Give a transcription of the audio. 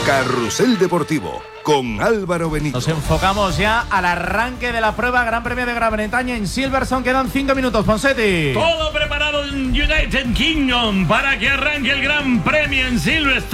Carrusel Deportivo con Álvaro Benito. Nos enfocamos ya al arranque de la prueba Gran Premio de Gran Bretaña en Silverstone. Quedan 5 minutos, Ponseti. Todo preparado en United Kingdom para que arranque el Gran Premio en Silverstone.